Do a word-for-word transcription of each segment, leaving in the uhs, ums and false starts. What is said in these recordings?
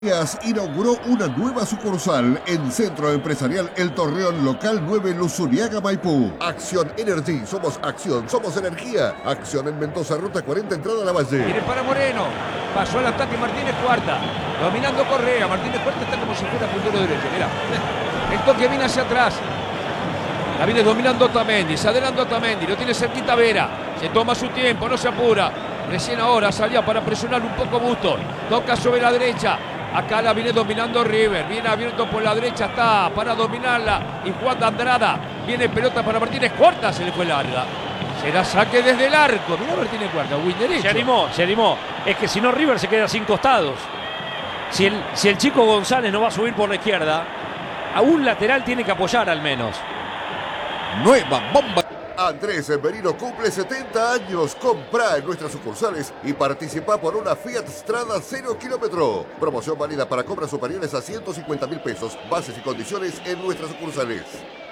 Inauguró una nueva sucursal en Centro Empresarial El Torreón, local nueve, Luzuriaga, Maipú. Acción Energy, somos acción, somos energía. Acción en Mendoza, ruta cuarenta, entrada a la Valle. Viene para Moreno, pasó al ataque Martínez Cuarta, dominando Correa. Martínez Cuarta está como si fuera puntero derecho, mirá. El toque viene hacia atrás. La viene dominando Otamendi, se adelanta Otamendi, lo tiene cerquita Vera. Se toma su tiempo, no se apura. Recién ahora salía para presionar un poco Busto. Toca sobre la derecha. Acá la viene dominando River, viene abierto por la derecha, está para dominarla. Y Juan de Andrada, viene pelota para Martínez Cuarta, se le fue larga. Será saque desde el arco. Mirá Martínez Cuarta, win derecho. Se animó, se animó. Es que si no River se queda sin costados. Si el, si el chico González no va a subir por la izquierda, a un lateral tiene que apoyar al menos. Nueva bomba. Andrés Merino cumple setenta años. Comprá en nuestras sucursales y participa por una Fiat Strada cero kilómetro. Promoción válida para compras superiores a ciento cincuenta mil pesos. Bases y condiciones en nuestras sucursales.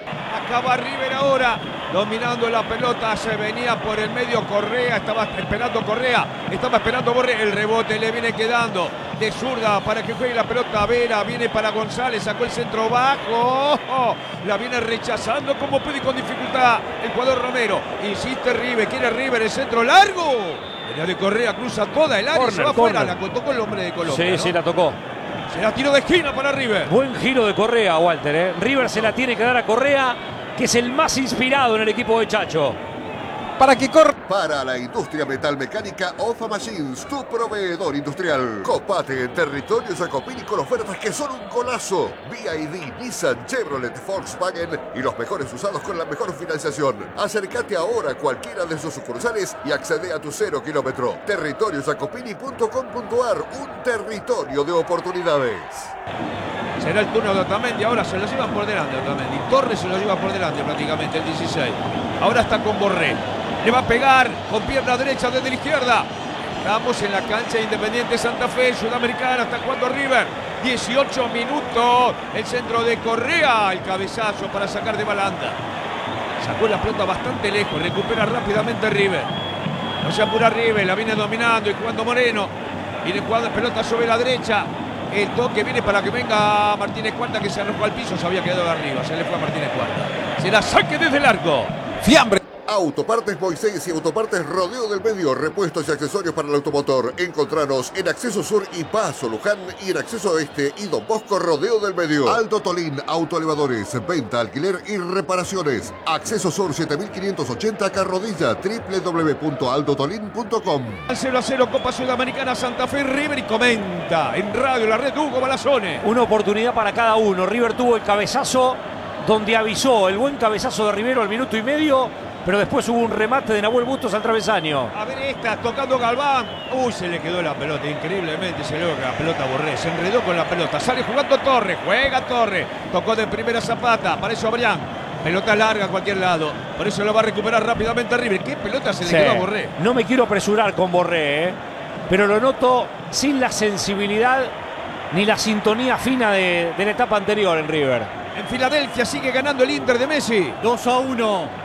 Acaba River ahora, dominando la pelota, se venía por el medio Correa, estaba esperando Correa, estaba esperando Borre, el rebote le viene quedando de zurda para que juegue la pelota Vera, viene para González, sacó el centro bajo, oh, la viene rechazando como puede con dificultad el jugador Romero, insiste River, quiere River, el centro largo, venía de Correa, cruza toda el área, corner, se va afuera, la tocó el hombre de Colombia. Sí, ¿no? sí, la tocó. Será tiro de esquina para River. Buen giro de Correa, Walter. ¿eh? River se la tiene que dar a Correa, que es el más inspirado en el equipo de Chacho. Para que corra. Para la industria metalmecánica, Ofa Machines, tu proveedor industrial. Copate en territorio Jacopini con ofertas que son un golazo. B I D, Nissan, Chevrolet, Volkswagen y los mejores usados con la mejor financiación. Acércate ahora a cualquiera de sus sucursales y accede a tu cero kilómetro. territorio jacopini punto com punto ar, un territorio de oportunidades. Será el turno de Otamendi, ahora se lo llevan por delante Otamendi. Torres se lo lleva por delante prácticamente, el dieciséis. Ahora está con Borré. Le va a pegar con pierna derecha desde la izquierda. Estamos en la cancha de Independiente Santa Fe, Sudamericana, está jugando River. dieciocho minutos, el centro de Correa, el cabezazo para sacar de Balanda. Sacó la pelota bastante lejos, recupera rápidamente River. No se apura River, la viene dominando y jugando Moreno. Viene jugando pelota sobre la derecha. El toque viene para que venga Martínez Cuarta, que se arrojó al piso, se había quedado arriba, se le fue a Martínez Cuarta. Será saque desde el arco. Fiambre. Autopartes Moisés y Autopartes Rodeo del Medio, repuestos y accesorios para el automotor. Encontranos en Acceso Sur y Paso Luján y en Acceso Oeste y Don Bosco Rodeo del Medio. Aldo Tolín, autoelevadores, venta, alquiler y reparaciones. Acceso Sur siete mil quinientos ochenta, Carrodilla, doble u doble u doble u punto aldo tolín punto com. cero a cero, Copa Sudamericana, Santa Fe, River, y comenta en radio la red Hugo Balazone. Una oportunidad para cada uno. River tuvo el cabezazo donde avisó, el buen cabezazo de Rivero al minuto y medio. Pero después hubo un remate de Nahuel Bustos al travesaño. A ver esta, tocando Galván. Uy, se le quedó la pelota, increíblemente se le quedó la pelota Borré. Se enredó con la pelota, sale jugando Torres, juega Torres. Tocó de primera Zapata, aparece Obrián. Pelota larga a cualquier lado, por eso lo va a recuperar rápidamente River. ¿Qué pelota se le sí. quedó a Borré? No me quiero apresurar con Borré, ¿eh? Pero lo noto sin la sensibilidad ni la sintonía fina de, de la etapa anterior en River. En Filadelfia sigue ganando el Inter de Messi. dos a uno.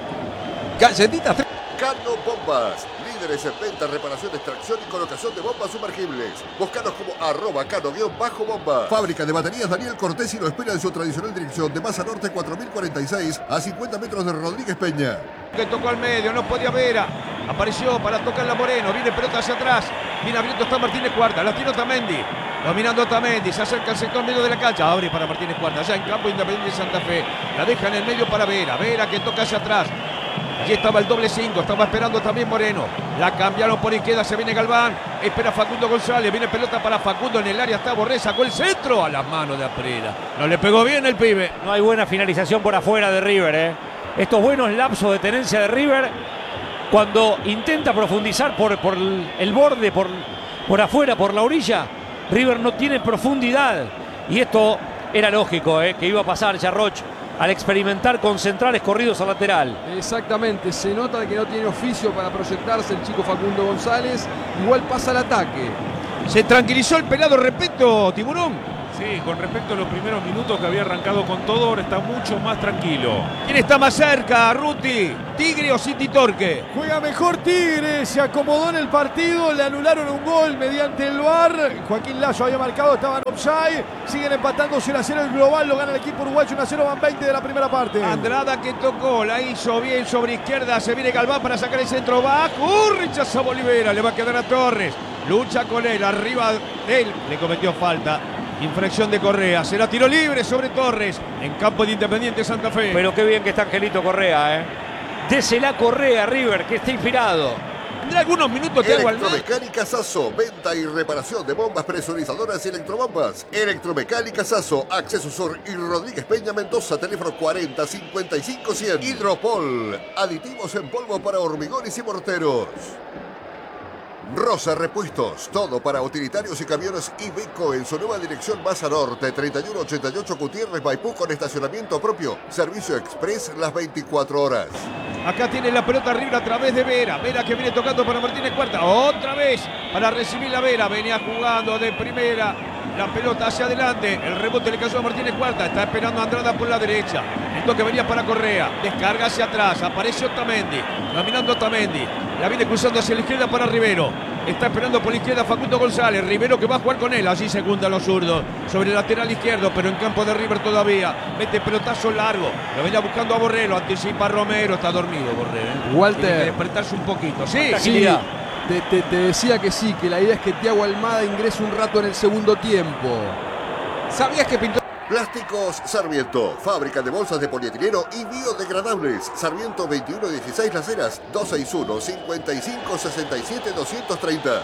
Galletitas. Cano Bombas, líderes en venta, reparación, extracción y colocación de bombas sumergibles. Búscanos como arroba cano-bomba. Fábrica de baterías Daniel Cortés y lo espera en su tradicional dirección de Masa Norte cuatro mil cuarenta y seis a cincuenta metros de Rodríguez Peña. Que tocó al medio, no podía Vera. Apareció para tocarla Moreno, viene pelota hacia atrás. Bien abierto está Martínez Cuarta, la tiene Otamendi. Dominando Otamendi, se acerca al sector medio de la cancha. Abre para Martínez Cuarta, allá en campo Independiente de Santa Fe. La deja en el medio para Vera. Vera que toca hacia atrás. Allí estaba el doble cinco, estaba esperando también Moreno. La cambiaron por izquierda, se viene Galván. Espera Facundo González, viene pelota para Facundo en el área, está Borré, sacó el centro a las manos de Aprela. No le pegó bien el pibe. No hay buena finalización por afuera de River, ¿eh? Estos buenos lapsos de tenencia de River, cuando intenta profundizar por, por el borde, por, por afuera, por la orilla, River no tiene profundidad. Y esto era lógico, ¿eh? Que iba a pasar Charroch al experimentar con centrales corridos al lateral. Exactamente, se nota que no tiene oficio para proyectarse el chico Facundo González. Igual pasa al ataque. Se tranquilizó el pelado, repito, Tiburón. Sí, con respecto a los primeros minutos que había arrancado con todo, ahora está mucho más tranquilo. ¿Quién está más cerca, Ruti? ¿Tigre o City Torque? Juega mejor Tigre, se acomodó en el partido, le anularon un gol mediante el V A R. Joaquín Lazo había marcado, estaban offside. Siguen empatando cero a cero el global, lo gana el equipo uruguayo, uno a cero, van veinte de la primera parte. Andrada que tocó, la hizo bien sobre izquierda, se viene Galván para sacar el centro bajo. Uh, rechaza Bolivera, le va a quedar a Torres. Lucha con él, arriba de él, le cometió falta. Infracción de Correa, será tiro libre sobre Torres en campo de Independiente Santa Fe. Pero qué bien que está Angelito Correa, ¿eh? Désela Correa, River, que está inspirado. Tendrá algunos minutos Thiago Almada. Electromecánica Sasso, venta y reparación de bombas presurizadoras y electrobombas. Electromecánica Sasso, Acceso Sur y Rodríguez Peña Mendoza, teléfono cuarenta cincuenta y cinco cien. Hidropol, aditivos en polvo para hormigones y morteros. Rosa Repuestos, todo para utilitarios y camiones Iveco en su nueva dirección Maza Norte, treinta y uno ochenta y ocho Gutiérrez, Maipú, con estacionamiento propio. Servicio express las veinticuatro horas. Acá tiene la pelota River a través de Vera. Vera que viene tocando para Martínez Cuarta. Otra vez para recibir la Vera. Venía jugando de primera. La pelota hacia adelante. El rebote le cayó a Martínez Cuarta. Está esperando a Andrada por la derecha. El toque venía para Correa. Descarga hacia atrás. Aparece Otamendi. Caminando Otamendi. La viene cruzando hacia la izquierda para Rivero. Está esperando por la izquierda Facundo González. Rivero que va a jugar con él. Allí secunda a los zurdos. Sobre el lateral izquierdo, pero en campo de River todavía. Mete pelotazo largo. Lo venía buscando a Borrero. Anticipa a Romero. Está dormido Borrero, ¿eh? Walter. Tiene que despertarse un poquito. Sí, Sí, te, te, te decía que sí, que la idea es que Thiago Almada ingrese un rato en el segundo tiempo. ¿Sabías que pintó? Plásticos Sarmiento, fábrica de bolsas de polietileno y biodegradables. Sarmiento veintiuno dieciséis Las Heras, dos seis uno, cincuenta y cinco sesenta y siete, doscientos treinta.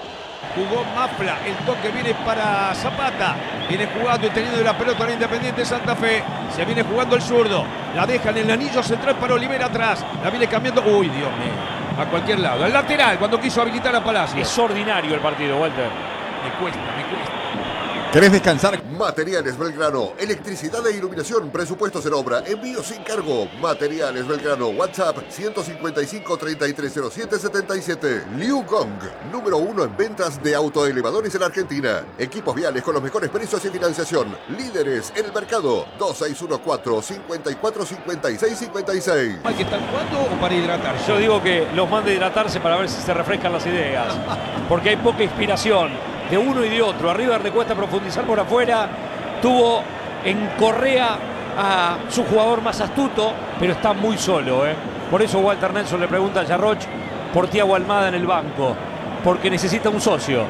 Jugó Mafla, el toque viene para Zapata. Viene jugando y teniendo la pelota en Independiente Santa Fe. Se viene jugando el zurdo. La deja en el anillo central para Olivera atrás. La viene cambiando. Uy, Dios mío. A cualquier lado. El lateral cuando quiso habilitar a Palacio. Es ordinario el partido, Walter. Me cuesta, me cuesta. ¿Querés descansar? Materiales Belgrano, electricidad e iluminación, presupuestos en obra, envío sin cargo. Materiales Belgrano, WhatsApp ciento cincuenta y cinco, treinta y tres cero siete, setenta y siete. Liu Gong, número uno en ventas de autoelevadores en Argentina. Equipos viales con los mejores precios y financiación. Líderes en el mercado. dos seis uno cuatro, cincuenta y cuatro, cincuenta y seis, cincuenta y seis. ¿Hay que estar jugando o para hidratarse? Yo digo que los mande a hidratarse para ver si se refrescan las ideas. Porque hay poca inspiración de uno y de otro. A River le cuesta profundizar por afuera. Tuvo en Correa a su jugador más astuto, pero está muy solo, ¿eh? Por eso Walter Nelson le pregunta a Yarroch por Thiago Almada en el banco, porque necesita un socio.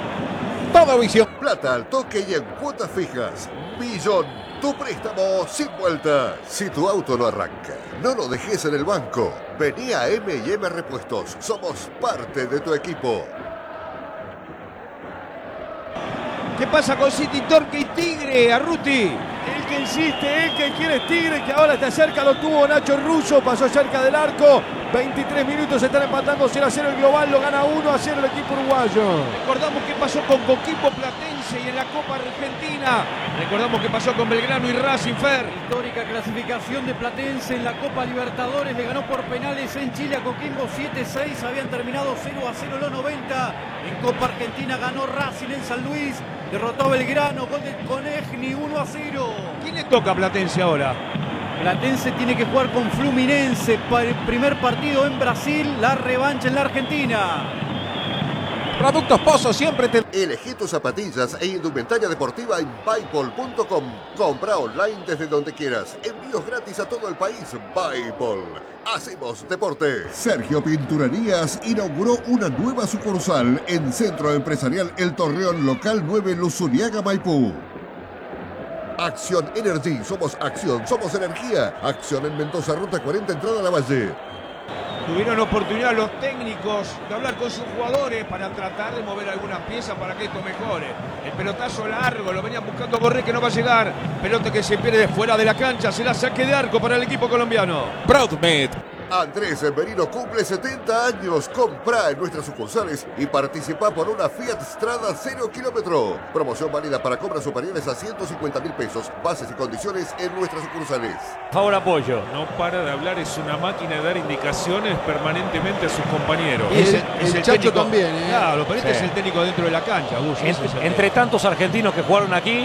Todo visión. Plata al toque y en cuotas fijas. Millón, tu préstamo sin vuelta. Si tu auto no arranca, no lo dejes en el banco. Vení a M y M Repuestos. Somos parte de tu equipo. ¿Qué pasa con City Torque y Tigre? Arruti. El que insiste, el que quiere es Tigre, que ahora está cerca, lo tuvo Nacho Russo, pasó cerca del arco. veintitrés minutos, se están empatando cero a cero el global, lo gana uno a cero el equipo uruguayo. Recordamos qué pasó con Coquimbo Platense y en la Copa Argentina. Recordamos qué pasó con Belgrano y Racing, Fer. Histórica clasificación de Platense en la Copa Libertadores, le ganó por penales en Chile a Coquimbo siete seis, habían terminado cero a cero los noventa. En Copa Argentina ganó Racing en San Luis, derrotó a Belgrano, gol de Conegni uno a cero. ¿Quién le toca a Platense ahora? Platense tiene que jugar con Fluminense para el primer partido en Brasil, la revancha en la Argentina. Productos Pozo siempre te... Elegí tus zapatillas e indumentaria deportiva en Buypol punto com. Compra online desde donde quieras. Envíos gratis a todo el país. Buypol. Hacemos deporte. Sergio Pinturerías inauguró una nueva sucursal en Centro Empresarial El Torreón, local nueve, Luzuriaga, Maipú. Acción Energy. Somos acción, somos energía. Acción en Mendoza, ruta cuarenta, entrada a la Valle. Tuvieron oportunidad los técnicos de hablar con sus jugadores para tratar de mover algunas piezas para que esto mejore. El pelotazo largo, lo venían buscando Borré, que no va a llegar. Pelota que se pierde fuera de la cancha, será saque de arco para el equipo colombiano. Proudmed. Andrés Merino cumple setenta años. Comprá en nuestras sucursales y participa por una Fiat Strada cero kilómetro. Promoción válida para compras superiores a ciento cincuenta mil pesos. Bases y condiciones en nuestras sucursales. Favor apoyo. No para de hablar, es una máquina de dar indicaciones permanentemente a sus compañeros. Y Es el, es el Chacho técnico- también, ¿eh? Claro, pero este Sí. es el técnico dentro de la cancha, Gus, ese es el Entre, entre tantos argentinos que jugaron aquí,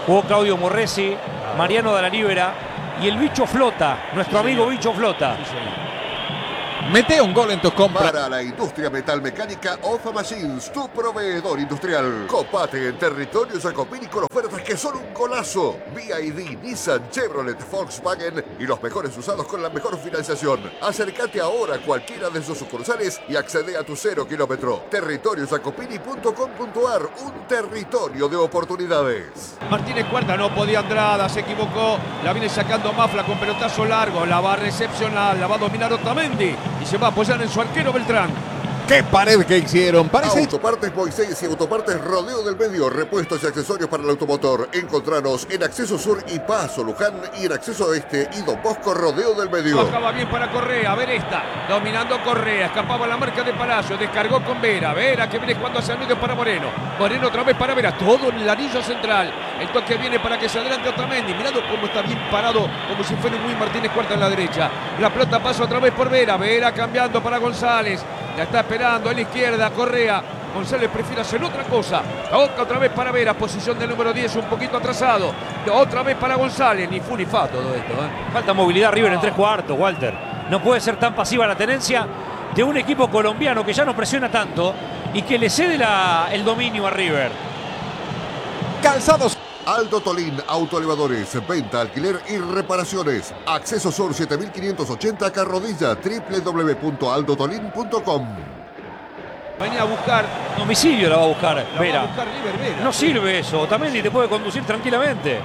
Jugó Claudio Morresi, Mariano de la Libera y el Bicho Flota, nuestro Sí, amigo señor. Bicho Flota. Sí, señor. Mete un gol en tus compras. Para la industria metalmecánica, Ofa Machines, tu proveedor industrial. Copate en territorio Jacopini con ofertas que son un golazo. B Y D, Nissan, Chevrolet, Volkswagen y los mejores usados con la mejor financiación. Acércate ahora a cualquiera de sus sucursales y accede a tu cero kilómetro. territorio jacopini punto com punto ar, un territorio de oportunidades. Martínez Cuarta, no podía Andrada, se equivocó. La viene sacando Mafla con pelotazo largo. La va a recepcionar, la va a dominar Otamendi. Y se va a apoyar en su arquero Beltrán. ¡Qué pared que hicieron! Parece... Autopartes Moisés y Autopartes Rodeo del Medio. Repuestos y accesorios para el automotor. Encontranos en Acceso Sur y Paso Luján y en Acceso Este y Don Bosco Rodeo del Medio. Bajaba bien para Correa, a ver esta, dominando Correa, escapaba la marca de Palacio, descargó con Vera, Vera que viene jugando hacia el medio para Moreno, Moreno otra vez para Vera, todo en el anillo central, el toque viene para que se adelante Otamendi, mirando cómo está bien parado, como si fuera un Luis Martínez Cuarta en la derecha, la pelota pasa otra vez por Vera, Vera cambiando para González, la está esperando a la izquierda, Correa, González prefiere hacer otra cosa, toca otra vez para Vera, posición del número diez un poquito atrasado, otra vez para González, ni fu ni fa todo esto, ¿eh? Falta movilidad River en tres cuartos, Walter. No puede ser tan pasiva la tenencia de un equipo colombiano que ya no presiona tanto y que le cede la, el dominio a River. Calzados. Aldo Tolín, autoelevadores, venta, alquiler y reparaciones. Acceso Sur siete mil quinientos ochenta Carrodilla, doble u doble u doble u punto aldo tolín punto com. Venía a buscar, Domicilio la va a buscar la va Vera. a buscar River Vera. No sirve eso, Otamendi te puede conducir tranquilamente.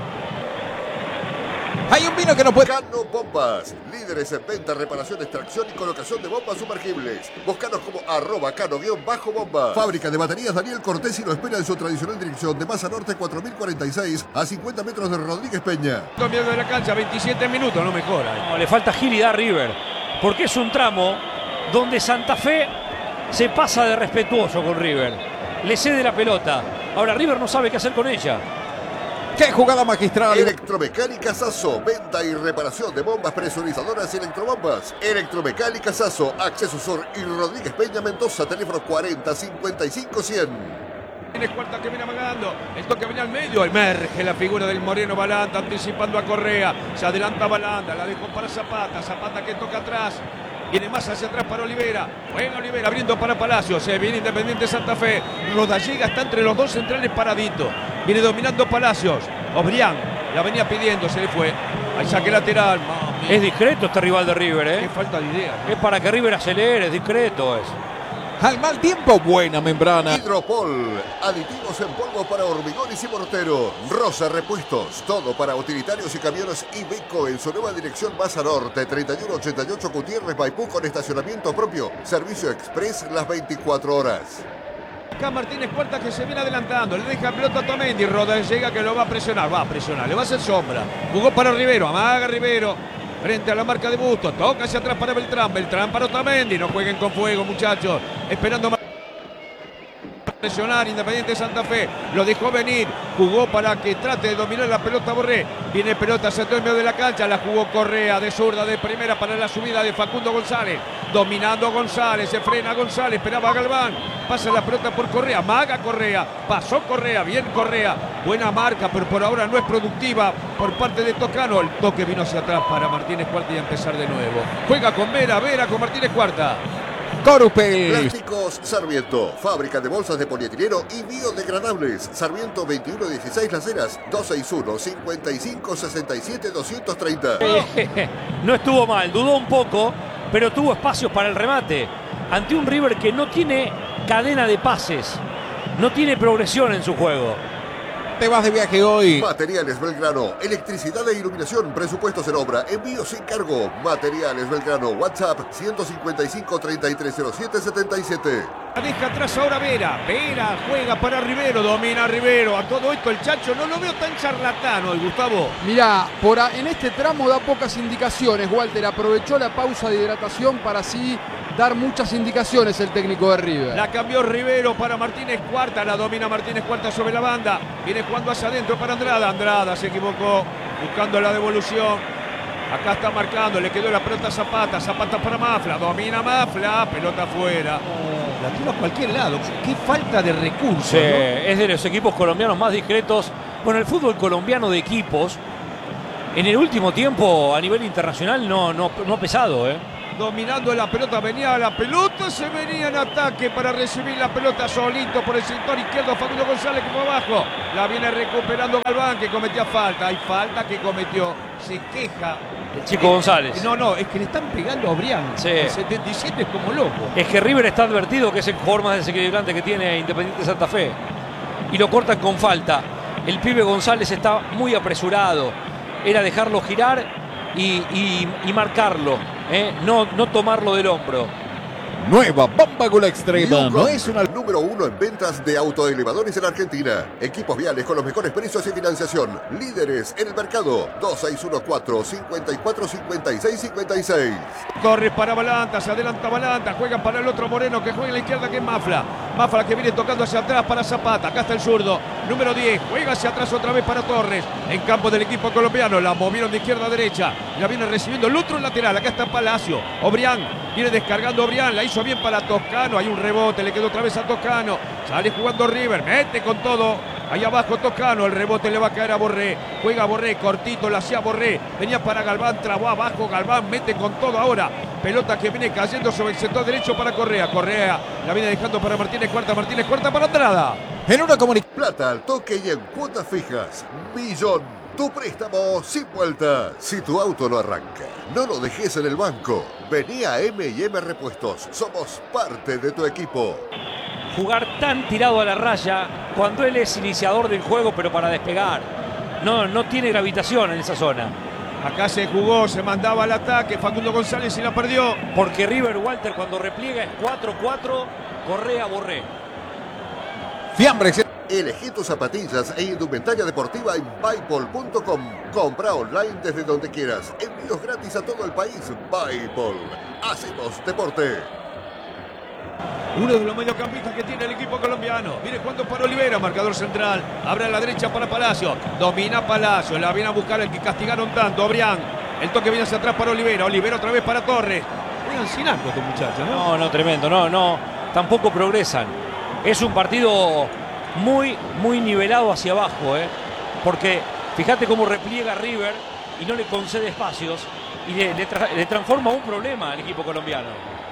Hay un vino que no puede... Cano Bombas, líderes en venta, reparación, extracción y colocación de bombas sumergibles. Búscanos como arroba cano-bomba. Fábrica de baterías Daniel Cortés y lo espera en su tradicional dirección de Masa Norte cuatro mil cuarenta y seis a cincuenta metros de Rodríguez Peña. Dos minutos de la cancha, veintisiete minutos, no mejora. No, le falta agilidad a River, porque es un tramo donde Santa Fe se pasa de respetuoso con River. Le cede la pelota. Ahora River no sabe qué hacer con ella. ¡Qué jugada magistral! Electromecánica Sasso, venta y reparación de bombas presurizadoras y electrobombas. Electromecánica Sasso, Acceso Sur y Rodríguez Peña Mendoza, teléfono cuarenta cincuenta y cinco cien. Tiene Cuarta que viene amagando, el toque viene al medio, emerge la figura del Moreno Balanta anticipando a Correa, se adelanta Balanta, la dejó para Zapata, Zapata que toca atrás, viene más hacia atrás para Olivera, juega Olivera abriendo para Palacio, se viene Independiente Santa Fe, Rodallega está entre los dos centrales paradito, viene dominando Palacios, Obrián la venía pidiendo, se le fue, al saque lateral, mami. Es discreto este rival de River, Qué ¿eh? falta de idea. Es para que River acelere, es discreto es. Al mal tiempo, buena membrana. Hidropol, aditivos en polvo para hormigones y mortero. Rosa Repuestos, todo para utilitarios y camiones Iveco en su nueva dirección Masa Norte, treinta y uno ochenta y ocho Gutiérrez Maipú con estacionamiento propio. Servicio express las veinticuatro horas. Acá Martínez Cuarta que se viene adelantando, le deja pelota a Otamendi, Rodallega que lo va a presionar, va a presionar, le va a hacer sombra. Jugó para Rivero, amaga Rivero. Frente a la marca de Busto, toca hacia atrás para Beltrán, Beltrán para Otamendi, no jueguen con fuego muchachos, esperando más. Presionar Independiente Santa Fe, lo dejó venir, jugó para que trate de dominar la pelota Borré, viene pelota hacia todo el medio de la cancha, la jugó Correa de zurda de primera para la subida de Facundo González, dominando González, se frena González, esperaba a Galván, pasa la pelota por Correa, maga Correa, pasó Correa, bien Correa, buena marca, pero por ahora no es productiva por parte de Tocano, el toque vino hacia atrás para Martínez Cuarta y a empezar de nuevo, juega con Vera, Vera con Martínez Cuarta. Corupel. Plásticos Sarmiento, fábrica de bolsas de polietileno y biodegradables. Sarmiento veintiuno dieciséis Las Heras, dos seis uno, cincuenta y cinco sesenta y siete doscientos treinta. No estuvo mal, dudó un poco, pero tuvo espacios para el remate. Ante un River que no tiene cadena de pases, no tiene progresión en su juego. Te vas de viaje hoy. Materiales Belgrano, electricidad e iluminación, presupuestos en obra, envío sin cargo. Materiales Belgrano, WhatsApp ciento cincuenta y cinco, treinta y tres cero siete, setenta y siete. La deja atrás ahora Vera, Vera juega para Rivero, domina Rivero, a todo esto el Chacho no lo veo tan charlatano el Gustavo. Mirá, por a, en este tramo da pocas indicaciones, Walter aprovechó la pausa de hidratación para así dar muchas indicaciones el técnico de River. La cambió Rivero para Martínez Cuarta, la domina Martínez Cuarta sobre la banda, viene jugando hacia adentro para Andrada, Andrada se equivocó, buscando la devolución, acá está marcando, le quedó la pelota a Zapata, Zapata para Mafla, domina Mafla, pelota afuera, la tira a cualquier lado, qué falta de recursos, Sí, ¿no? es de los equipos colombianos más discretos Bueno, el fútbol colombiano de equipos en el último tiempo a nivel internacional no, no, no ha pesado, ¿eh? Dominando la pelota, venía la pelota, se venía en ataque para recibir la pelota solito por el sector izquierdo. Facundo González que fue abajo, la viene recuperando Galván, que cometía falta. Hay falta que cometió, se queja el chico González. No, no, es que le están pegando a Obrián. Sí. El setenta y siete es como loco. Es que River está advertido que es el jugador más desequilibrante que tiene Independiente Santa Fe. Y lo cortan con falta. El pibe González está muy apresurado. Era dejarlo girar y, y, y marcarlo, ¿eh? no, no tomarlo del hombro. Nueva bomba con la extrema. Yugo No es una... número uno en ventas de autoelevadores en Argentina. Equipos viales con los mejores precios y financiación. Líderes en el mercado. dos seis uno cuatro, cinco cuatro, cinco seis cinco seis. Corre para Balanta, se adelanta Balanta, juega para el otro Moreno que juega en la izquierda, que es Mafla. Mafla que viene tocando hacia atrás para Zapata. Acá está el zurdo, número diez, juega hacia atrás otra vez para Torres. En campo del equipo colombiano, la movieron de izquierda a derecha. La viene recibiendo el otro lateral, acá está Palacio. Obrián, viene descargando Obrián, la hizo bien para Toscano. Hay un rebote, le quedó otra vez a Toscano. Sale jugando River, mete con todo. Ahí abajo Toscano, el rebote le va a caer a Borré. Juega Borré, cortito, la hacía Borré. Venía para Galván, trabó abajo Galván, mete con todo ahora. Pelota que viene cayendo sobre el sector derecho para Correa. Correa la viene dejando para Martínez Cuarta, Martínez Cuarta para Andrada. En una comunicación. Plata al toque y en cuotas fijas. Millón. Tu préstamo sin vuelta. Si tu auto no arranca, no lo dejes en el banco. Vení a eme y eme Repuestos. Somos parte de tu equipo. Jugar tan tirado a la raya cuando él es iniciador del juego, pero para despegar. No, no tiene gravitación en esa zona. Acá se jugó, se mandaba al ataque. Facundo González y la perdió. Porque River Walter cuando repliega es cuatro cuatro, Correa Borré. Fiambres. Elegí tus zapatillas e indumentaria deportiva en Buypol punto com. Compra online desde donde quieras. Envíos gratis a todo el país. Buypol. Hacemos deporte. Uno de los mediocampistas que tiene el equipo colombiano. Viene jugando para Olivera, marcador central. Abre a la derecha para Palacio. Domina Palacio. La viene a buscar el que castigaron tanto, Obrián. El toque viene hacia atrás para Olivera. Olivera otra vez para Torres. Juegan sin arco estos muchachos, ¿no? No, no, tremendo. No, no. Tampoco progresan. Es un partido muy, muy nivelado hacia abajo, ¿eh? Porque fíjate cómo repliega River y no le concede espacios y le, le, tra le transforma un problema al equipo colombiano.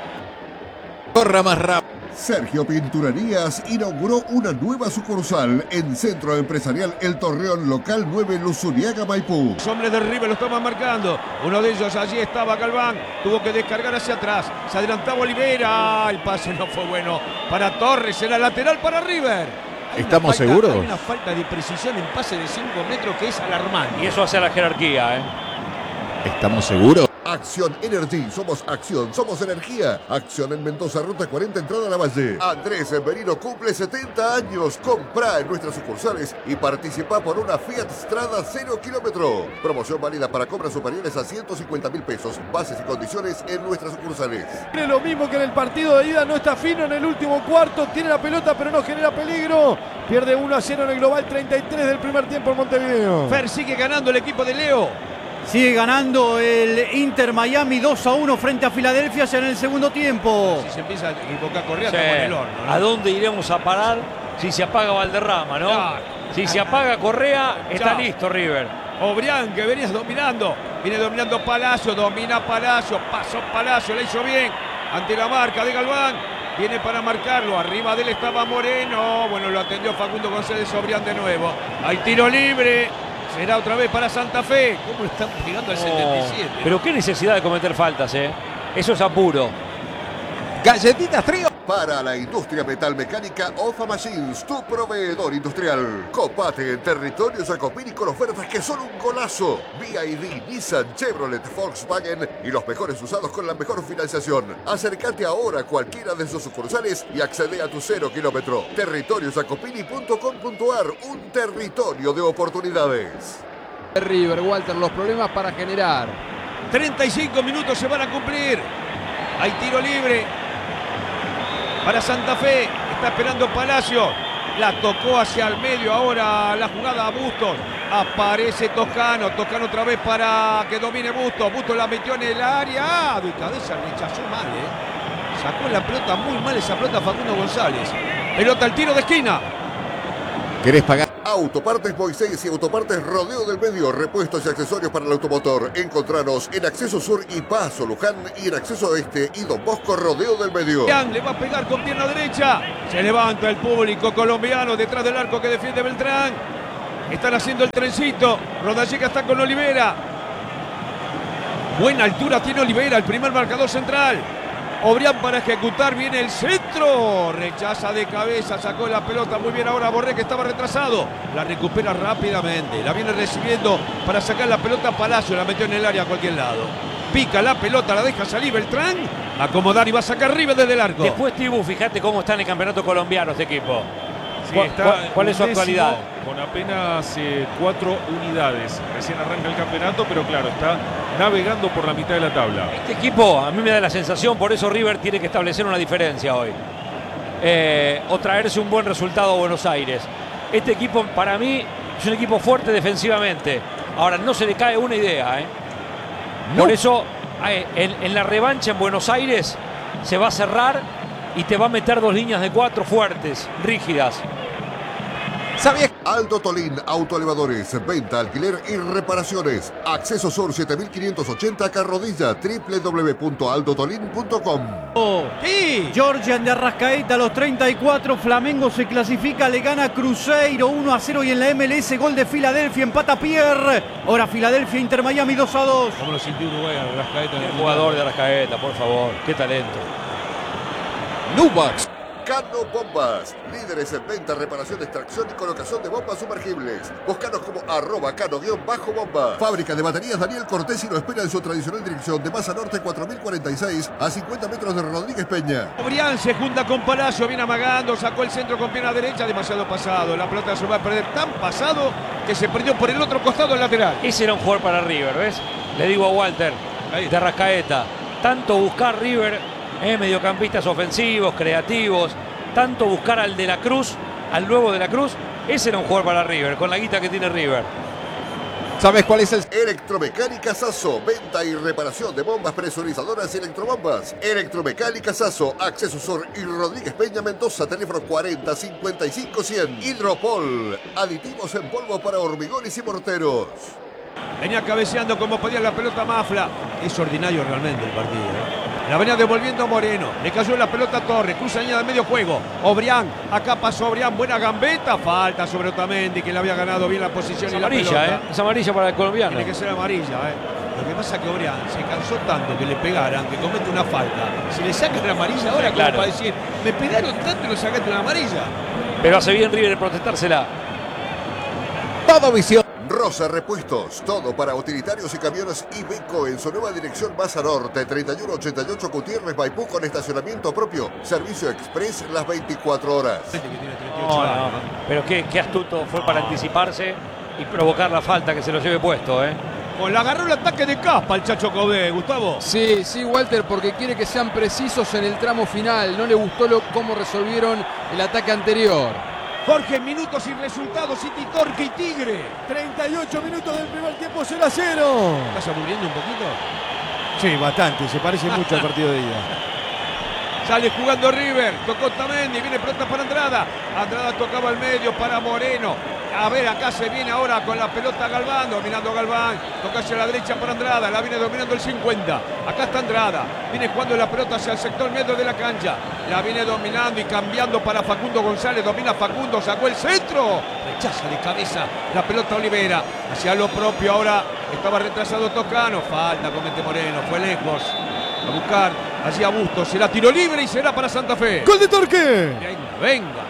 Corra más rápido. Sergio Pinturerías inauguró una nueva sucursal en Centro Empresarial El Torreón, local nueve, Luzuriaga, Maipú. Los hombres de River lo estaban marcando. Uno de ellos allí estaba Galván. Tuvo que descargar hacia atrás. Se adelantaba Olivera. El pase no fue bueno para Torres. Era lateral para River. Hay ¿Estamos falta, seguros? Hay una falta de precisión en pase de cinco metros que es alarmante. Y eso hace a la jerarquía, ¿eh? ¿Estamos seguros? Acción Energy, somos acción, somos energía. Acción en Mendoza, ruta cuarenta, entrada a la Valle. Andrés Merino cumple setenta años. Comprá en nuestras sucursales y participa por una Fiat Strada cero kilómetro. Promoción válida para compras superiores a ciento cincuenta mil pesos. Bases y condiciones en nuestras sucursales. Tiene lo mismo que en el partido de ida, no está fino en el último cuarto. Tiene la pelota pero no genera peligro. Pierde uno a cero en el global treinta y tres del primer tiempo en Montevideo. Fer sigue ganando el equipo de Leo. Sigue ganando el Inter Miami dos a uno frente a Filadelfia ya en el segundo tiempo. Si se empieza a equivocar Correa, Sí. estamos en el horno, ¿no? ¿A dónde iremos a parar si se apaga Valderrama, no? Claro. Si se apaga Correa, está Chao. listo River. Obrián, que venías dominando. Viene dominando Palacio, domina Palacio. Pasó Palacio, le hizo bien. Ante la marca de Galván. Viene para marcarlo. Arriba de él estaba Moreno. Bueno, lo atendió Facundo González. Obrián de nuevo. Hay tiro libre. Será otra vez para Santa Fe. ¿Cómo le están pegando al No, setenta y siete? pero qué necesidad de cometer faltas, ¿eh? Eso es apuro. Galletitas Trío. Para la industria metalmecánica, Ofa Machines, tu proveedor industrial. Copate en territorio Jacopini con ofertas que son un golazo. B Y D, Nissan, Chevrolet, Volkswagen y los mejores usados con la mejor financiación. Acércate ahora a cualquiera de sus sucursales y accede a tu cero kilómetro. territorio jacopini punto com punto ar, un territorio de oportunidades. River, Walter, los problemas para generar. treinta y cinco minutos se van a cumplir. Hay tiro libre para Santa Fe. Está esperando Palacio. La tocó hacia el medio. Ahora la jugada a Bustos. Aparece Toscano. Toscano otra vez para que domine Bustos. Bustos la metió en el área. Ah, de cabeza rechazó mal, ¿eh? Sacó la pelota muy mal esa pelota Facundo González. Pelota al tiro de esquina. ¿Querés pagar? Autopartes Moisés y Autopartes Rodeo del Medio. Repuestos y accesorios para el automotor. Encontranos en Acceso Sur y Paso Luján y en Acceso Este y Don Bosco Rodeo del Medio. Le va a pegar con pierna derecha. Se levanta el público colombiano detrás del arco que defiende Beltrán. Están haciendo el trencito. Rodallega está con Olivera. Buena altura tiene Olivera, el primer marcador central. Obrián para ejecutar, viene el centro, rechaza de cabeza, sacó la pelota muy bien ahora Borré que estaba retrasado, la recupera rápidamente, la viene recibiendo para sacar la pelota a Palacio, la metió en el área a cualquier lado, pica la pelota, la deja salir Beltrán, acomodar y va a sacar River desde el arco. Después Tibu, fíjate cómo está en el campeonato colombiano este equipo. Sí, ¿Cuál, está cuál, cuál es su undécimo, actualidad? Con apenas eh, cuatro unidades. Recién arranca el campeonato, pero claro, está navegando por la mitad de la tabla. Este equipo a mí me da la sensación, por eso River tiene que establecer una diferencia hoy. Eh, o traerse un buen resultado a Buenos Aires. Este equipo para mí es un equipo fuerte defensivamente. Ahora no se le cae una idea. ¿eh? No. Por eso eh, en, en la revancha en Buenos Aires se va a cerrar y te va a meter dos líneas de cuatro fuertes, rígidas. ¿Sabías? Aldo Tolín, autoelevadores, venta, alquiler y reparaciones. Acceso Sur siete mil quinientos ochenta Carrodilla, doble u doble u doble u punto aldo tolín punto com. Oh, Sí. Georgian de Arrascaeta a los treinta y cuatro, Flamengo se clasifica, le gana Cruzeiro uno a cero y en la M L S gol de Filadelfia, empata Pierre. Ahora Filadelfia, Inter Miami dos a dos. ¿Cómo lo sintió Uruguay a Rascaeta? El jugador de Arrascaeta, por favor, qué talento. Nubax. Cano Bombas, líderes en venta, reparación, extracción y colocación de bombas sumergibles. Búscanos como arroba cano-bomba. Fábrica de baterías Daniel Cortés y lo espera en su tradicional dirección de Masa Norte cuatro mil cuarenta y seis a cincuenta metros de Rodríguez Peña. Obrián se junta con Palacio, viene amagando, sacó el centro con pierna derecha, demasiado pasado. La pelota se va a perder tan pasado que se perdió por el otro costado el lateral. Ese era un jugador para River, ¿ves? Le digo a Walter, de Arrascaeta, tanto buscar River, eh, mediocampistas ofensivos, creativos, tanto buscar al de la Cruz, al nuevo de la Cruz, ese era un jugador para River, con la guita que tiene River. ¿Sabes cuál es el? Electromecánica Sasso, venta y reparación de bombas presurizadoras y electrobombas. Electromecánica Sasso, Acceso Sur y Rodríguez Peña Mendoza, teléfono cuarenta cincuenta y cinco cien. Hidropol, aditivos en polvo para hormigones y morteros. Venía cabeceando como podía la pelota Mafla. Es ordinario realmente el partido. ¿eh? La venía devolviendo Moreno. Le cayó la pelota a Torres. Cruza línea de medio juego. Obrián. Acá pasó Obrián. Buena gambeta. Falta sobre Otamendi, que le había ganado bien la posición Es y amarilla, la pelota. ¿eh? Es amarilla para el colombiano. Tiene que ser amarilla, ¿eh? Lo que pasa es que Obrián se cansó tanto que le pegaran, que comete una falta. Si le sacan la amarilla ahora, Claro. como para decir, me pegaron tanto y lo sacaste una amarilla. Pero hace bien River en protestársela. Todo visión. Rosa Repuestos, todo para utilitarios y camiones Iveco en su nueva dirección Masa Norte, treinta y uno ochenta y ocho Gutiérrez Maipú con estacionamiento propio, servicio express las veinticuatro horas. Gente que tiene treinta y ocho No, no, años, ¿no? pero qué, qué astuto fue para anticiparse y provocar la falta, que se lo lleve puesto, ¿eh? Pues le agarró el ataque de caspa al Chacho Cobé, Gustavo. Sí, sí, Walter, porque quiere que sean precisos en el tramo final. No le gustó lo, cómo resolvieron el ataque anterior. Jorge, minutos y resultados, City, Torque y Tigre. treinta y ocho minutos del primer tiempo, cero a cero. ¿Estás aburriendo un poquito? Sí, bastante, se parece mucho al partido de ida. Sale jugando River, tocó Tamendi, viene pronta para Andrada. Andrada tocaba al medio para Moreno. A ver, acá se viene ahora con la pelota Galván, dominando Galván. Toca hacia la derecha para Andrada, la viene dominando el cincuenta. Acá está Andrada, viene jugando la pelota hacia el sector medio de la cancha. La viene dominando y cambiando para Facundo González. Domina Facundo, sacó el centro. Rechaza de cabeza la pelota Olivera. Hacia lo propio ahora, estaba retrasado Toscano. Falta, comete Moreno, fue lejos. A buscar allí a Bustos, se la tiró libre y será para Santa Fe. ¡Gol de Torque! Venga, venga.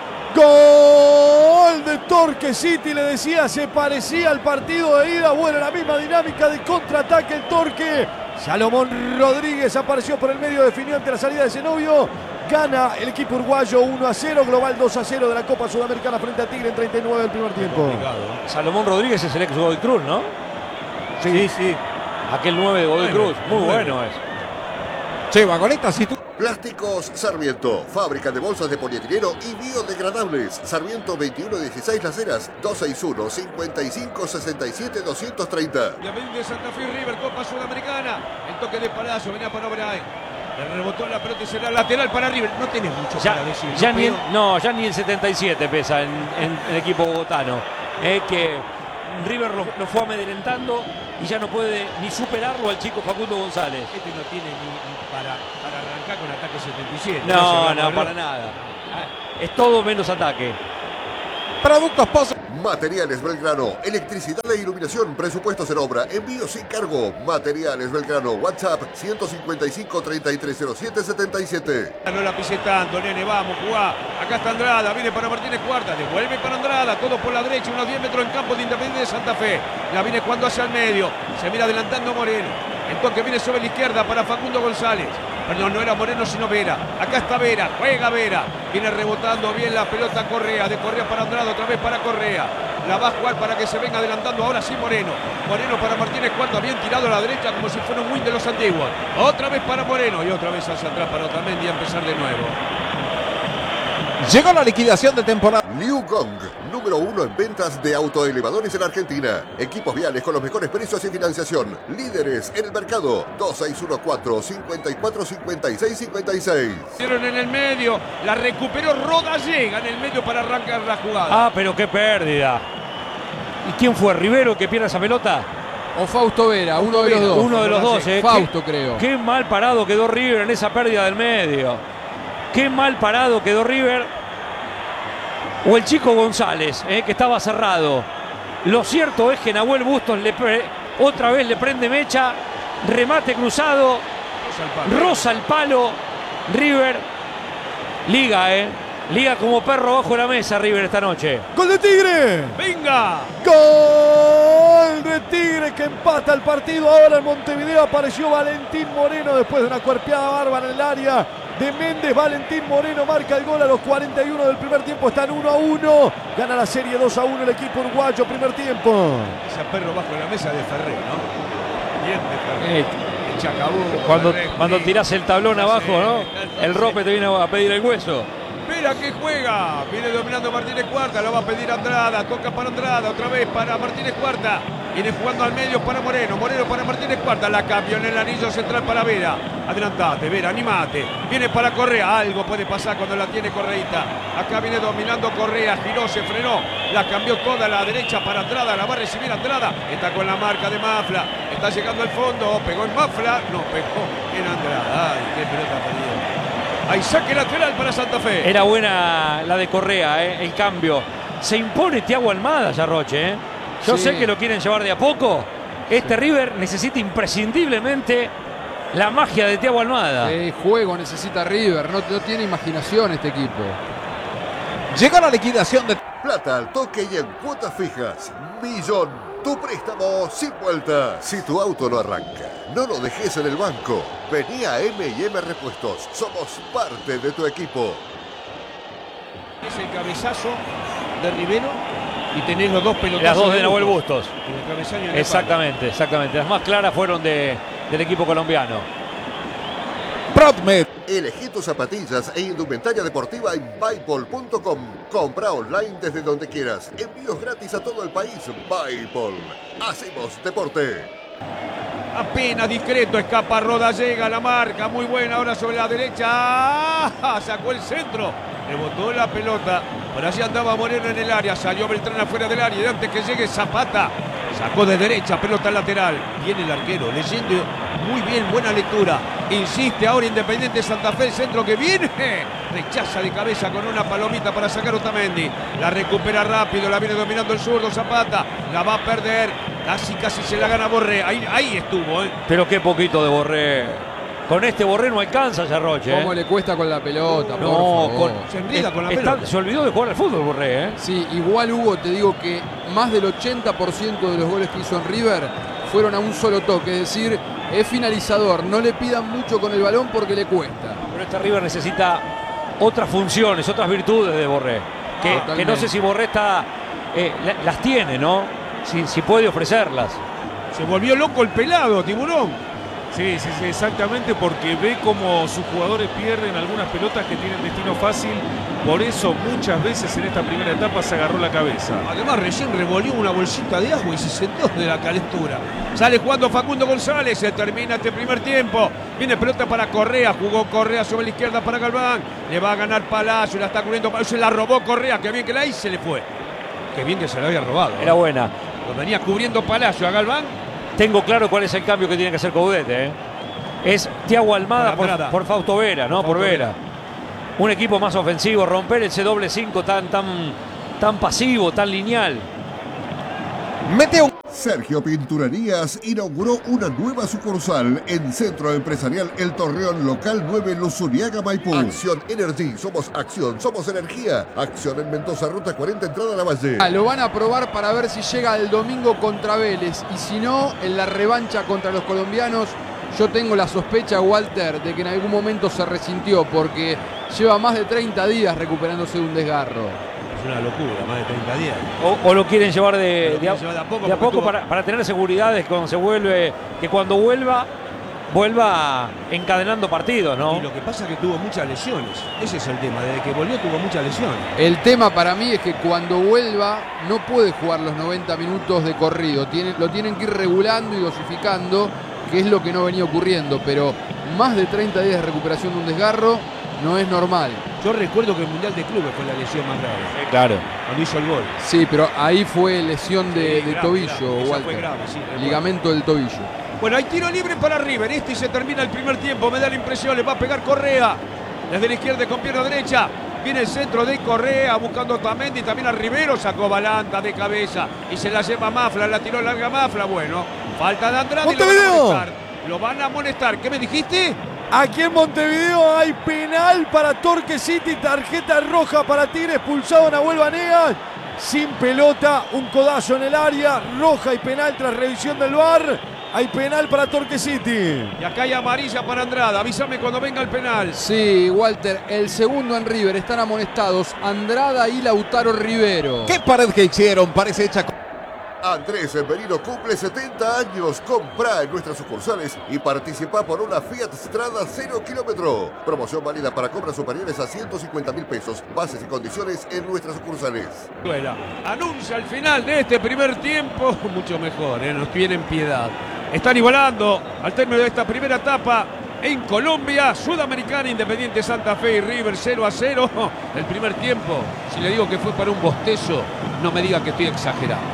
Gol de Torque City, le decía, se parecía al partido de ida. Bueno, la misma dinámica de contraataque el Torque. Salomón Rodríguez apareció por el medio, definió ante la salida de Zenobio. Gana el equipo uruguayo uno a cero, global dos a cero de la Copa Sudamericana frente a Tigre en treinta y nueve del primer tiempo. Salomón Rodríguez es el ex Godoy Cruz, ¿no? Sí, sí. Aquel nueve de Godoy Cruz, muy bueno es. Che, vagonetas, si tú. Plásticos Sarmiento, fábrica de bolsas de polietileno y biodegradables. Sarmiento veintiuno dieciséis Las Heras, dos seis uno, cincuenta y cinco sesenta y siete, doscientos treinta. Y a de Santa Fe River, Copa Sudamericana. El toque de Palacio, venía para Obrián. Le rebotó la pelota y será lateral para River. No tenés mucho Ya, para decir. ya ¿no, ni en, Pedro? no, ya ni en setenta y siete pesa en, en el equipo bogotano. Es que River lo, lo fue amedrentando y ya no puede ni superarlo al chico Facundo González. Este no tiene ni, ni para, para arrancar con ataque setenta y siete. No, se no, va a para nada. Es todo menos ataque. Productos Pozo. Materiales Belgrano, electricidad e iluminación, presupuestos en obra, envío sin cargo. Materiales Belgrano, WhatsApp ciento cincuenta y cinco, treinta y tres cero siete, setenta y siete. No la pise tanto, nene, vamos, jugá. Acá está Andrada, viene para Martínez Cuarta, devuelve para Andrada, todo por la derecha, unos diez metros en campo de Independiente de Santa Fe. La viene jugando hacia el medio, se mira adelantando Moreno. El toque viene sobre la izquierda para Facundo González. Perdón, no era Moreno sino Vera. Acá está Vera, juega Vera. Viene rebotando bien la pelota Correa, de Correa para Andrada, otra vez para Correa. La va a jugar para que se venga adelantando ahora sí Moreno. Moreno para Martínez Cuarta, bien tirado a la derecha como si fuera un win de los antiguos. Otra vez para Moreno y otra vez hacia atrás para Otamendi a empezar de nuevo. Llegó la liquidación de temporada. Liu Gong, número uno en ventas de autoelevadores en Argentina. Equipos viales con los mejores precios y financiación. Líderes en el mercado. dos seis uno cuatro, cinco cuatro, cinco seis cinco seis. Hicieron en el medio, la recuperó Rodallega en el medio para arrancar la jugada. Ah, pero qué pérdida. ¿Y quién fue? ¿Rivero que pierde esa pelota? O Fausto Vera, uno de los dos. Uno de los dos, eh. Fausto, Qué- creo. Qué mal parado quedó River en esa pérdida del medio. Qué mal parado quedó River. O el chico González, eh, que estaba cerrado. Lo cierto es que Nahuel Bustos le pre- otra vez le prende mecha. Remate cruzado. Rosa el palo. River. Liga, eh. Liga como perro bajo la mesa River esta noche. ¡Gol de Tigre! ¡Venga! ¡Gol de Tigre que empata el partido! Ahora en Montevideo apareció Valentín Moreno después de una cuerpeada bárbara en el área de Méndez. Valentín Moreno marca el gol a los cuarenta y uno del primer tiempo. Están uno a uno. Gana la serie dos a uno el equipo uruguayo. Primer tiempo. Ese perro bajo la mesa de Ferrer, ¿no? Bien de Ferrer. Eh, El Chacabuco, Cuando, Ferrer, cuando sí. tirás el tablón abajo, ¿no? Sí. El rope te viene a pedir el hueso. Vera que juega, viene dominando Martínez Cuarta, lo va a pedir Andrada, toca para Andrada, otra vez para Martínez Cuarta, viene jugando al medio para Moreno, Moreno para Martínez Cuarta, la cambio en el anillo central para Vera, adelantate Vera, animate, viene para Correa, algo puede pasar cuando la tiene Correita, acá viene dominando Correa, giró, se frenó, la cambió toda a la derecha para Andrada, la va a recibir Andrada, está con la marca de Mafla, está llegando al fondo, pegó en Mafla, no, pegó en Andrada, ay, qué pelota perdida. Hay saque lateral para Santa Fe. Era buena la de Correa, ¿eh? El cambio. Se impone Thiago Almada, Yarroche. ¿eh? Yo Sí. sé que lo quieren llevar de a poco. Este River necesita imprescindiblemente la magia de Thiago Almada. Eh, juego necesita River, no, no tiene imaginación este equipo. Llegó la liquidación de Plata al toque y en cuotas fijas. Millón. Tu préstamo sin vuelta. Si tu auto no arranca, no lo dejes en el banco. Vení a M y M Repuestos. Somos parte de tu equipo. Es el cabezazo de Rivero y tenés los dos pelotazos. Las dos de Nahuel Bustos. En el cabezazo y en la Exactamente, exactamente. Las más claras fueron de, del equipo colombiano. Prodmed. Elegí tus zapatillas e indumentaria deportiva en Buypol punto com. Compra online desde donde quieras. Envíos gratis a todo el país. Buypol. Hacemos deporte. Apenas discreto, escapa Rodallega, la marca, muy buena ahora sobre la derecha. ¡Ah! Sacó el centro, rebotó la pelota. Por allí andaba Moreno en el área, salió Beltrán afuera del área y antes que llegue Zapata, sacó de derecha, pelota lateral. Viene el arquero, leyendo muy bien, buena lectura. Insiste ahora Independiente Santa Fe, el centro que viene. Rechaza de cabeza con una palomita para sacar Otamendi. La recupera rápido, la viene dominando el zurdo Zapata. La va a perder, casi casi se la gana Borré. Ahí, ahí estuvo, ¿eh? Pero qué poquito de Borré. Con este Borré no alcanza Yarroche. ¿Cómo ¿eh? le cuesta con la pelota? No, por favor. con, Se enreda con la está- pelota. se olvidó de jugar al fútbol Borré. ¿eh? Sí, igual Hugo, te digo que más del ochenta por ciento de los goles que hizo en River fueron a un solo toque, es decir, es finalizador. No le pidan mucho con el balón porque le cuesta. Pero este River necesita otras funciones, otras virtudes de Borré. Que, Totalmente. que no sé si Borré está, eh, la- las tiene, ¿no? Si, si puede ofrecerlas. Se volvió loco el pelado, Tiburón. Sí, sí, sí, exactamente, porque ve como sus jugadores pierden algunas pelotas que tienen destino fácil. Por eso muchas veces en esta primera etapa se agarró la cabeza. Además recién revolvió una bolsita de agua y se sentó de la calentura. Sale jugando Facundo González, se termina este primer tiempo. Viene pelota para Correa, jugó Correa sobre la izquierda para Galván. Le va a ganar Palacio, la está cubriendo Palacio, se la robó Correa, que bien que la hizo, se le fue. Qué bien que se la había robado. Era buena. Lo venía cubriendo Palacio a Galván. Tengo claro cuál es el cambio que tiene que hacer Caudete. ¿eh? Es Thiago Almada por, por Fausto Vera, ¿no? Por, por Vera. Vera. Un equipo más ofensivo, romper ese doble cinco tan, tan, tan pasivo, tan lineal. Mete un... Sergio Pinturerías inauguró una nueva sucursal en Centro Empresarial El Torreón, local nueve, Luzuriaga, Maipú. Acción Energy, somos acción, somos energía. Acción en Mendoza, ruta cuarenta, entrada a la Valle. Ah, lo van a probar para ver si llega el domingo contra Vélez. Y si no, en la revancha contra los colombianos, yo tengo la sospecha, Walter, de que en algún momento se resintió, porque lleva más de treinta días recuperándose de un desgarro. Es una locura, más de treinta días. O, o lo quieren llevar de, de, a, llevar de a poco, de a poco tuvo... para, para tener seguridad de que cuando se vuelve, que cuando vuelva, vuelva encadenando partidos, ¿no? Y lo que pasa es que tuvo muchas lesiones. Ese es el tema, desde que volvió tuvo muchas lesiones. El tema para mí es que cuando vuelva no puede jugar los noventa minutos de corrido. Tiene, lo tienen que ir regulando y dosificando, que es lo que no venía ocurriendo. Pero más de treinta días de recuperación de un desgarro no es normal. Yo recuerdo que el Mundial de Clubes fue la lesión más grave. Sí, claro. Cuando hizo el gol. Sí, pero ahí fue lesión de, sí, de grave, tobillo, grave. Walter. Fue grave, sí, ligamento del tobillo. Bueno, hay tiro libre para River. Este y se termina el primer tiempo. Me da la impresión, le va a pegar Correa. Desde la izquierda con pierna derecha. Viene el centro de Correa buscando a Otamendi. También a Rivero. Sacó Balanta de cabeza. Y se la lleva Mafla. La tiró larga Mafla. Bueno, falta de Andrade. Y lo van a amonestar. Lo van a amonestar. ¿Qué me dijiste? Aquí en Montevideo hay penal para Torque City, tarjeta roja para Tigre, expulsado Nahuel Vanegas, sin pelota, un codazo en el área, roja y penal tras revisión del V A R. Hay penal para Torque City. Y acá hay amarilla para Andrada. Avísame cuando venga el penal. Sí, Walter, el segundo en River. Están amonestados Andrada y Lautaro Rivero. ¿Qué pared que hicieron? Parece hecha con... Andrés Merino cumple setenta años. Compra en nuestras sucursales y participa por una Fiat Strada cero kilómetro. Promoción válida para compras superiores a ciento cincuenta mil pesos. Bases y condiciones en nuestras sucursales. Bueno, anuncia el final de este primer tiempo. Mucho mejor, ¿eh? Nos tienen piedad. Están igualando al término de esta primera etapa en Colombia. Sudamericana, Independiente Santa Fe y River cero a cero. El primer tiempo, si le digo que fue para un bostezo, no me diga que estoy exagerando.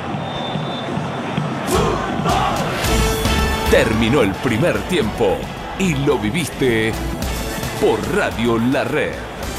Terminó el primer tiempo y lo viviste por Radio La Red.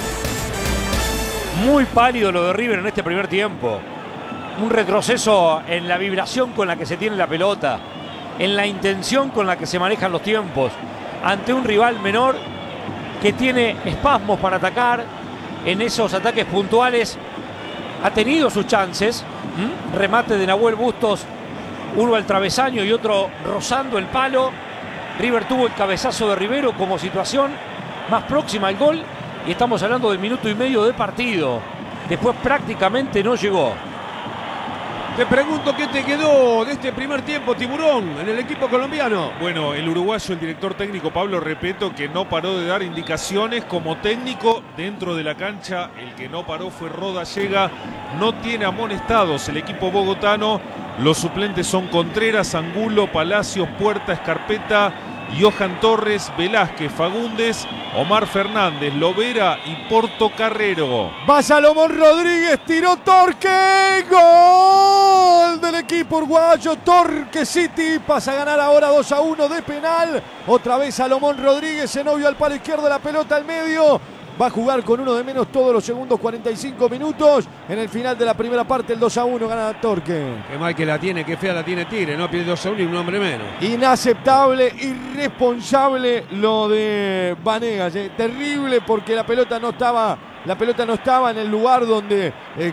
Muy pálido lo de River en este primer tiempo. Un retroceso en la vibración con la que se tiene la pelota, en la intención con la que se manejan los tiempos, ante un rival menor que tiene espasmos para atacar. En esos ataques puntuales ha tenido sus chances. ¿Mm? Remate de Nahuel Bustos, uno al travesaño y otro rozando el palo. River tuvo el cabezazo de Rivero como situación más próxima al gol y estamos hablando del minuto y medio de partido. Después prácticamente no llegó. Te pregunto qué te quedó de este primer tiempo, Tiburón, en el equipo colombiano. Bueno, el uruguayo, el director técnico Pablo Repeto, que no paró de dar indicaciones como técnico dentro de la cancha. El que no paró fue Roda Llega. No tiene amonestados el equipo bogotano. Los suplentes son Contreras, Angulo, Palacios, Puerta, Escarpeta, Johan Torres, Velázquez, Fagundes, Omar Fernández, Lovera y Portocarrero. Va Salomón Rodríguez, tiró Torque, gol del equipo uruguayo. Torque City pasa a ganar ahora dos a uno de penal. Otra vez Salomón Rodríguez, se novio al palo izquierdo, la pelota al medio. Va a jugar con uno de menos todos los segundos cuarenta y cinco minutos. En el final de la primera parte, el dos a uno gana Torque. Qué mal que la tiene, qué fea la tiene Tigre, no pierde dos a uno y un hombre menos. Inaceptable, irresponsable lo de Vanegas. Eh. Terrible porque la pelota no estaba, la pelota no estaba en el lugar donde eh,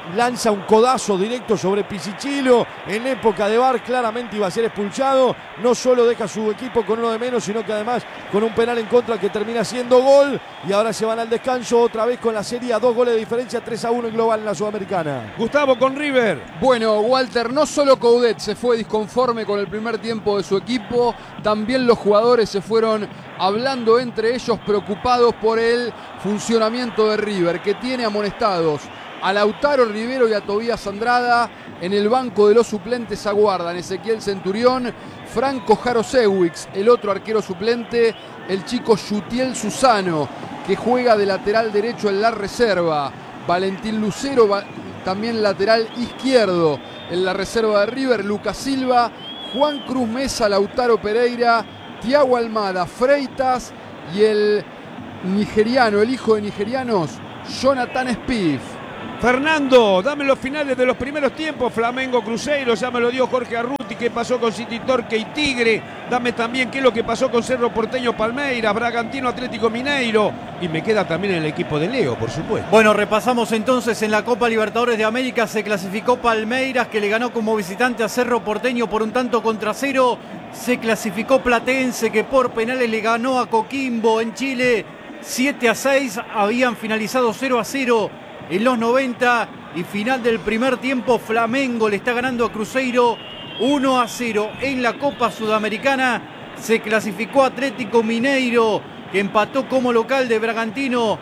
lanza un codazo directo sobre Pisichillo. En época de V A R claramente iba a ser expulsado. No solo deja a su equipo con uno de menos, sino que además con un penal en contra que termina siendo gol. Y ahora se van al descanso otra vez con la serie a dos goles de diferencia, tres a uno en global en la Sudamericana. Gustavo con River. Bueno, Walter, no solo Coudet se fue disconforme con el primer tiempo de su equipo, también los jugadores se fueron hablando entre ellos preocupados por el funcionamiento de River, que tiene amonestados a Lautaro Rivero y a Tobías Andrada. En el banco de los suplentes aguardan Ezequiel Centurión, Franco Jarosewicz, el otro arquero suplente, el chico Yutiel Susano, que juega de lateral derecho en la reserva, Valentín Lucero, también lateral izquierdo en la reserva de River, Lucas Silva, Juan Cruz Mesa, Lautaro Pereira, Thiago Almada, Freitas y el nigeriano, el hijo de nigerianos, Jonathan Spieth. Fernando, dame los finales de los primeros tiempos. Flamengo Cruzeiro, ya me lo dio Jorge Arruti. ¿Qué pasó con City Torque y Tigre? Dame también qué es lo que pasó con Cerro Porteño Palmeiras, Bragantino Atlético Mineiro. Y me queda también el equipo de Leo, por supuesto. Bueno, repasamos entonces. En la Copa Libertadores de América se clasificó Palmeiras, que le ganó como visitante a Cerro Porteño por un tanto contra cero. Se clasificó Platense, que por penales le ganó a Coquimbo en Chile siete a seis. Habían finalizado cero a cero en los noventa, y final del primer tiempo Flamengo le está ganando a Cruzeiro uno a cero. En la Copa Sudamericana se clasificó Atlético Mineiro, que empató como local de Bragantino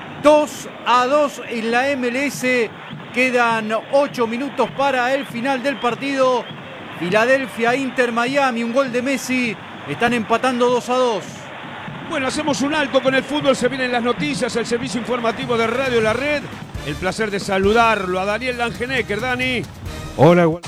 dos a dos en la M L S. Quedan ocho minutos para el final del partido. Filadelfia, Inter, Miami, un gol de Messi. Están empatando dos a dos. Bueno, hacemos un alto con el fútbol, se vienen las noticias, el servicio informativo de Radio La Red. El placer de saludarlo a Daniel Langenecker. Dani. Hola, igual.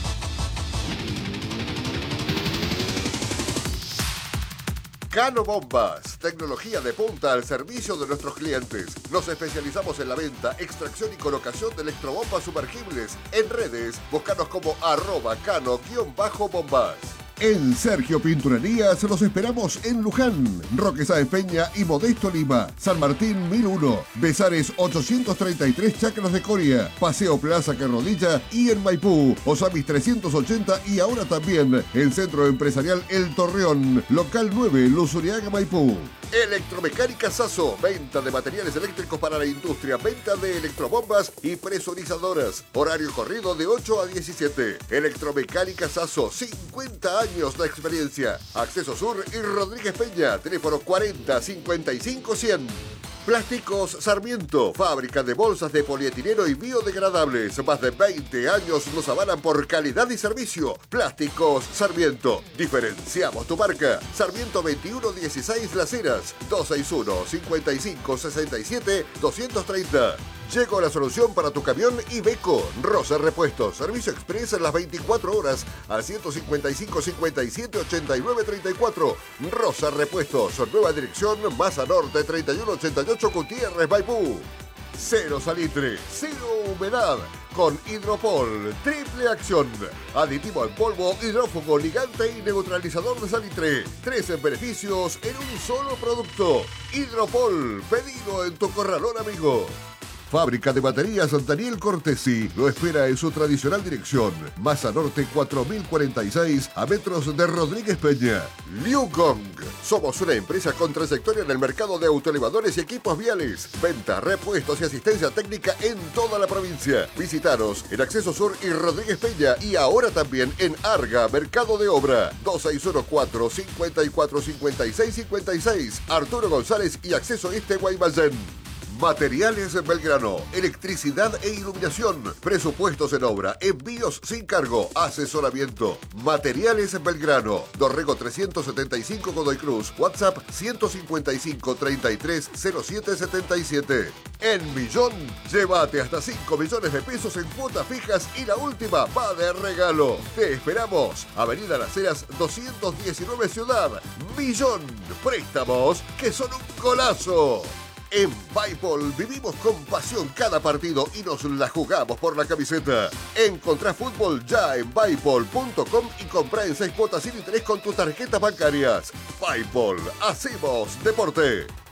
Cano Bombas, tecnología de punta al servicio de nuestros clientes. Nos especializamos en la venta, extracción y colocación de electrobombas sumergibles. En redes, búscanos como arroba cano-bombas. En Sergio Pinturerías los esperamos en Luján, Roque Sáenz Peña y Modesto Lima, San Martín mil uno, Besares ochocientos treinta y tres, Chacras de Coria, Paseo Plaza Carrodilla y en Maipú, Osamis trescientos ochenta y ahora también el Centro Empresarial El Torreón, local nueve, Luzuriaga, Maipú. Electromecánica Sasso, venta de materiales eléctricos para la industria, venta de electrobombas y presurizadoras. Horario corrido de ocho a diecisiete. Electromecánica Sasso, cincuenta años de experiencia. Acceso Sur y Rodríguez Peña, teléfono cuarenta cincuenta y cinco cien. Plásticos Sarmiento, fábrica de bolsas de polietileno y biodegradables. Más de veinte años nos avalan por calidad y servicio. Plásticos Sarmiento. Diferenciamos tu marca. Sarmiento veintiuno dieciséis Las Heras, dos seis uno, cinco cinco, seis siete, dos tres cero. Llegó la solución para tu camión Iveco. Rosa Repuestos. Servicio express en las veinticuatro horas al ciento cincuenta y cinco, cincuenta y siete, ochenta y nueve, treinta y cuatro. Rosa Repuestos. Nueva dirección, Maza Norte, treinta y uno ochenta y ocho, Gutiérrez, Maipú. Cero salitre, cero humedad. Con Hidropol, triple acción. Aditivo en polvo, hidrófugo, ligante y neutralizador de salitre. Tres beneficios en un solo producto. Hidropol, pedido en tu corralón amigo. Fábrica de baterías Daniel Cortesi lo espera en su tradicional dirección. Maza Norte cuatro mil cuarenta y seis, a metros de Rodríguez Peña. Liu Gong. Somos una empresa con trayectoria en el mercado de autoelevadores y equipos viales. Venta, repuestos y asistencia técnica en toda la provincia. Visitaros en Acceso Sur y Rodríguez Peña y ahora también en Arga, Mercado de Obra. dos seis uno cuatro, cinco cuatro, cinco seis, cinco seis. Arturo González y Acceso Este, Guaymallén. Materiales Belgrano, electricidad e iluminación, presupuestos en obra, envíos sin cargo, asesoramiento. Materiales Belgrano, Dorrego trescientos setenta y cinco, Godoy Cruz, WhatsApp ciento cincuenta y cinco, treinta y tres, cero siete setenta y siete. En Millón, llévate hasta cinco millones de pesos en cuotas fijas y la última va de regalo. Te esperamos, Avenida Las Heras doscientos diecinueve Ciudad. Millón, préstamos que son un golazo. En Bipol vivimos con pasión cada partido y nos la jugamos por la camiseta. Encontrá fútbol ya en bipol punto com y comprá en seis cuotas sin interés con tus tarjetas bancarias. Bipol, hacemos deporte.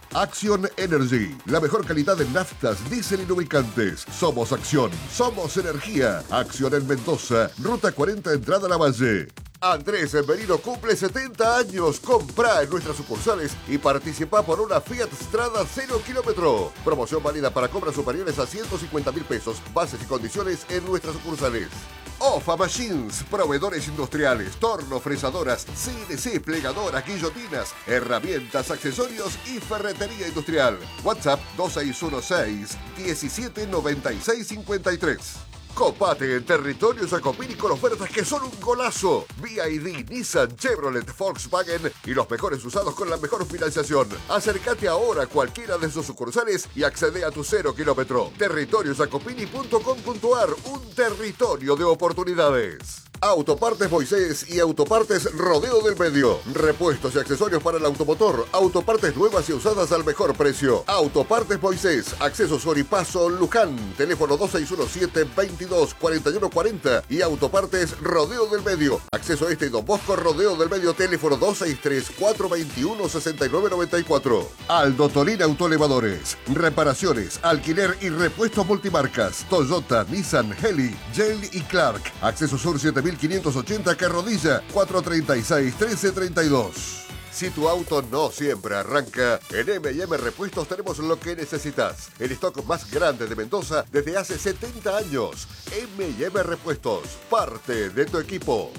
Action Energy, la mejor calidad de naftas, diésel y lubricantes. Somos Acción, somos energía. Acción en Mendoza, Ruta cuarenta, entrada a la Valle. Andrés Merino cumple setenta años. Comprá en nuestras sucursales y participa por una Fiat Strada cero kilómetro. Promoción válida para compras superiores a ciento cincuenta mil pesos. Bases y condiciones en nuestras sucursales. Ofa Machines, proveedores industriales, torno, fresadoras, C N C, plegadoras, guillotinas, herramientas, accesorios y ferretería industrial. WhatsApp dos seis uno seis, diecisiete noventa y seis cincuenta y tres. Copate en territorio Jacopini con ofertas que son un golazo. B Y D, Nissan, Chevrolet, Volkswagen y los mejores usados con la mejor financiación. Acércate ahora a cualquiera de sus sucursales y accede a tu cero kilómetro. territorio jacopini punto com punto ar, un territorio de oportunidades. Autopartes Moisés y Autopartes Rodeo del Medio. Repuestos y accesorios para el automotor. Autopartes nuevas y usadas al mejor precio. Autopartes Moisés. Acceso Soripaso Luján. Teléfono dos seis uno siete, veintidós, cuarenta y uno cuarenta. Y Autopartes Rodeo del Medio. Acceso Este y Don Bosco Rodeo del Medio. Teléfono dos seis tres, cuatro veintiuno, sesenta y nueve noventa y cuatro. Aldo Tolín Autoelevadores. Reparaciones, alquiler y repuestos multimarcas. Toyota, Nissan, Heli, Yale y Clark. Acceso Sur siete mil quinientos ochenta Carrodilla, cuatro treinta y seis, trece treinta y dos. Si tu auto no siempre arranca, en M y M Repuestos tenemos lo que necesitas. El stock más grande de Mendoza desde hace setenta años. M y M Repuestos, parte de tu equipo.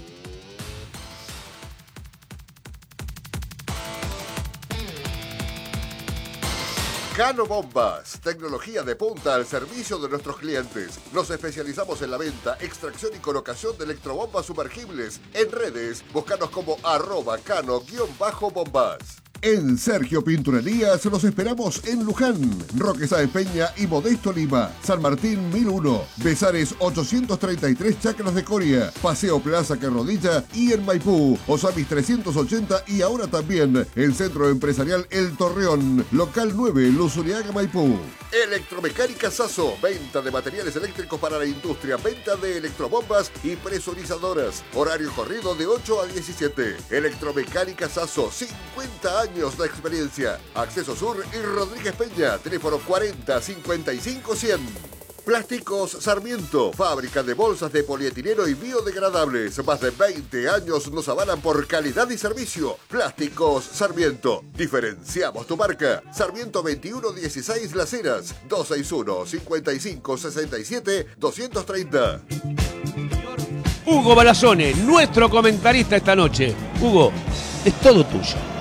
Cano Bombas, tecnología de punta al servicio de nuestros clientes. Nos especializamos en la venta, extracción y colocación de electrobombas sumergibles. En redes, búscanos como arroba cano-bombas. En Sergio Pinturerías los esperamos en Luján, Roque Sáenz Peña y Modesto Lima, San Martín mil uno, Besares ochocientos treinta y tres Chacras de Coria, Paseo Plaza Carrodilla y en Maipú, Osamis trescientos ochenta y ahora también el Centro Empresarial El Torreón, Local nueve, Luzuriaga, Maipú. Electromecánica Sasso, venta de materiales eléctricos para la industria, venta de electrobombas y presurizadoras. Horario corrido de ocho a diecisiete. Electromecánica Sasso, cincuenta años de experiencia. Acceso Sur y Rodríguez Peña, teléfono cuarenta, cincuenta y cinco, cien. Plásticos Sarmiento, fábrica de bolsas de polietileno y biodegradables. Más de veinte años nos avalan por calidad y servicio. Plásticos Sarmiento. Diferenciamos tu marca. Sarmiento veintiuno dieciséis Las Heras. dos seis uno, cincuenta y cinco, sesenta y siete, doscientos treinta. Hugo Balazone, nuestro comentarista esta noche. Hugo, es todo tuyo.